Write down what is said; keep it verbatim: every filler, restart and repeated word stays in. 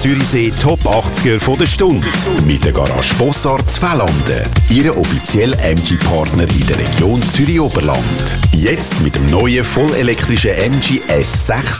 Zürichsee Top achtziger von der Stunde. Mit der Garage Bossart Z'Fällanden. Ihre offizielle M G-Partner in der Region Zürich-Oberland. Jetzt mit dem neuen vollelektrischen M G S sechs